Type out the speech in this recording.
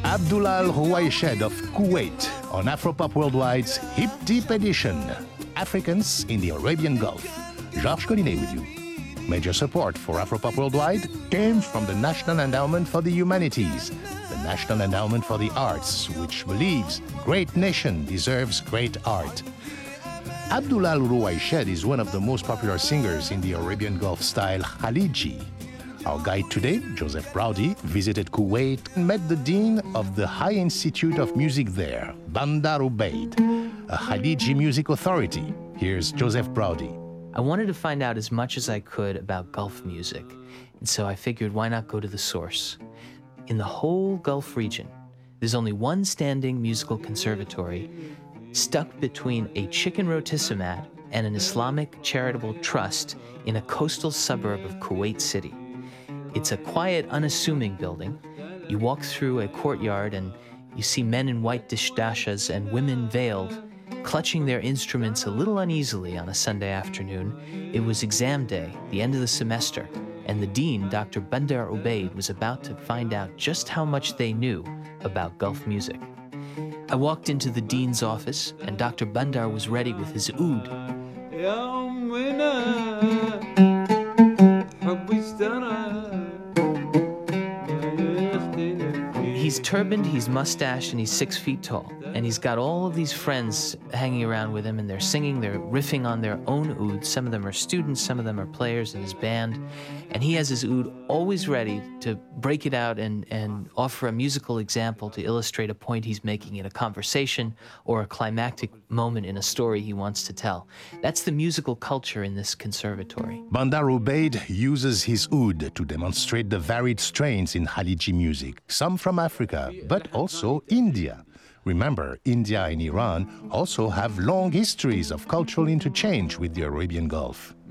Abdullah Al-Ruwayshed of Kuwait on Afropop Worldwide's Hip Deep Edition, Africans in the Arabian Gulf. Georges Collinet with you. Major support for Afropop Worldwide came from the National Endowment for the Humanities, the National Endowment for the Arts, which believes great nation deserves great art. Abdullah Al-Ruwayshed is one of the most popular singers in the Arabian Gulf style Khaliji. Our guide today, Joseph Braudy, visited Kuwait and met the dean of the High Institute of Music there, Bandar Ubaid, a Khaliji music authority. Here's Joseph Braudy. I wanted to find out as much as I could about Gulf music, and so I figured why not go to the source. In the whole Gulf region, there's only one standing musical conservatory stuck between a chicken rotisserie and an Islamic charitable trust in a coastal suburb of Kuwait City. It's a quiet, unassuming building. You walk through a courtyard and you see men in white dishdashas and women veiled, clutching their instruments a little uneasily on a Sunday afternoon. It was exam day, the end of the semester, and the dean, Dr. Bandar Ubaid, was about to find out just how much they knew about Gulf music. I walked into the dean's office, and Dr. Bandar was ready with his oud. He's turbaned, he's mustached, and he's 6 feet tall. And he's got all of these friends hanging around with him, and they're singing, they're riffing on their own oud. Some of them are students, some of them are players in his band. And he has his oud always ready to break it out and offer a musical example to illustrate a point he's making in a conversation or a climactic moment in a story he wants to tell. That's the musical culture in this conservatory. Bandar Ubaid uses his oud to demonstrate the varied strains in Khaliji music, some from Africa, but also India. Remember, India and Iran also have long histories of cultural interchange with the Arabian Gulf.